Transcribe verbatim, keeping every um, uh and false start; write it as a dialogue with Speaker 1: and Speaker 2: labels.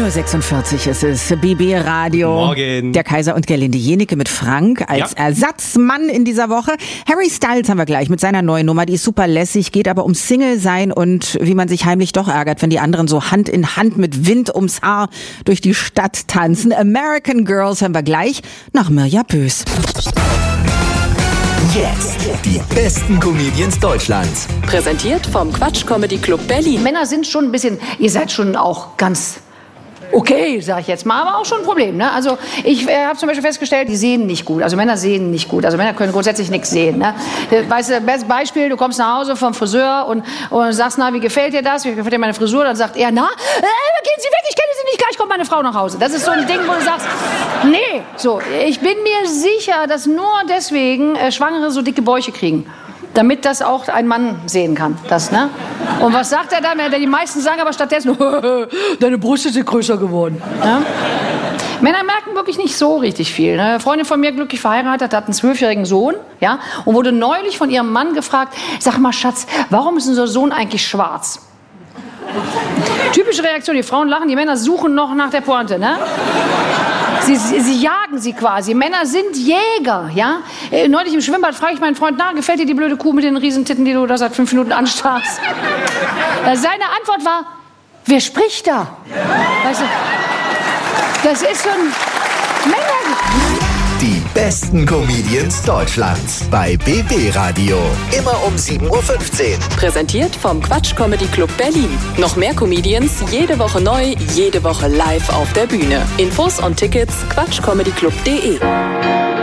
Speaker 1: neun Uhr sechsundvierzig ist es, B B Radio.
Speaker 2: Morgen.
Speaker 1: Der Kaiser und Gerlinde Jenike mit Frank als ja. Ersatzmann in dieser Woche. Harry Styles haben wir gleich mit seiner neuen Nummer, die ist super lässig, geht aber um Single sein und wie man sich heimlich doch ärgert, wenn die anderen so Hand in Hand mit Wind ums Haar durch die Stadt tanzen. American Girls haben wir gleich nach Mirja Bös.
Speaker 3: Jetzt die besten Comedians Deutschlands.
Speaker 4: Präsentiert vom Quatsch Comedy Club Berlin.
Speaker 5: Männer sind schon ein bisschen, ihr seid schon auch ganz okay, sag ich jetzt mal, aber auch schon ein Problem. Ne? Also ich äh, habe zum Beispiel festgestellt, die sehen nicht gut. Also Männer sehen nicht gut. Also Männer können grundsätzlich nichts sehen. Ne? Weißt du, bestes Beispiel, du kommst nach Hause vom Friseur und, und sagst, na, wie gefällt dir das? Wie gefällt dir meine Frisur? Dann sagt er, na, äh, gehen Sie weg, ich kenne Sie nicht, gleich kommt meine Frau nach Hause. Das ist so ein Ding, wo du sagst, nee. So, ich bin mir sicher, dass nur deswegen äh, Schwangere so dicke Bäuche kriegen. Damit das auch ein Mann sehen kann. Das, ne? Und was sagt er dann? Die meisten sagen aber stattdessen, deine Brüste sind größer geworden. Ja? Männer merken wirklich nicht so richtig viel. Eine Freundin von mir, glücklich verheiratet, hat einen zwölfjährigen Sohn, ja, und wurde neulich von ihrem Mann gefragt, sag mal, Schatz, warum ist unser Sohn eigentlich schwarz? Typische Reaktion, die Frauen lachen, die Männer suchen noch nach der Pointe, ne? Sie, sie, sie jagen sie quasi. Männer sind Jäger, ja? Äh, neulich im Schwimmbad frage ich meinen Freund, na, gefällt dir die blöde Kuh mit den Riesentitten, die du da seit fünf Minuten anstarrst? Äh, seine Antwort war, wer spricht da? Weißt du, das ist so ein Männer...
Speaker 3: Die besten Comedians Deutschlands bei B B Radio. Immer um sieben Uhr fünfzehn.
Speaker 4: Präsentiert vom Quatsch Comedy Club Berlin. Noch mehr Comedians, jede Woche neu, jede Woche live auf der Bühne. Infos und Tickets quatschcomedyclub punkt de.